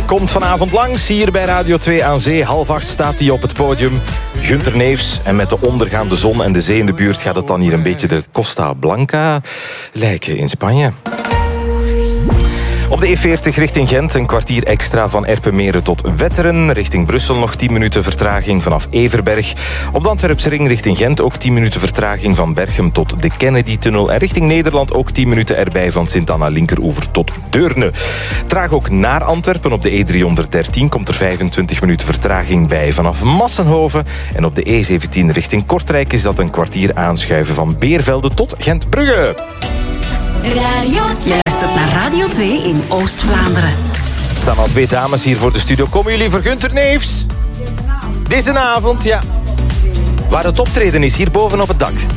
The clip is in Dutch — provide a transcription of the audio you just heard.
komt vanavond langs. Hier bij Radio 2 aan Zee. 7:30 staat hij op het podium. Gunther Neefs. En met de ondergaande zon en de zee in de buurt gaat het dan hier een beetje de Costa Blanca lijken in Spanje. Op de E40 richting Gent een kwartier extra van Erpenmeren tot Wetteren. Richting Brussel nog 10 minuten vertraging vanaf Everberg. Op de Antwerpse ring richting Gent ook 10 minuten vertraging van Berchem tot de Kennedy-tunnel. En richting Nederland ook 10 minuten erbij van Sint-Anna linkeroever tot Deurne. Traag ook naar Antwerpen. Op de E313 komt er 25 minuten vertraging bij vanaf Massenhoven. En op de E17 richting Kortrijk is dat een kwartier aanschuiven van Beervelde tot Gent-Brugge. Radio 2. Je luistert naar Radio 2 in Oost-Vlaanderen. Er staan al 2 dames hier voor de studio. Komen jullie voor Gunther Neefs? Deze avond, ja. Waar het optreden is, hier boven op het dak.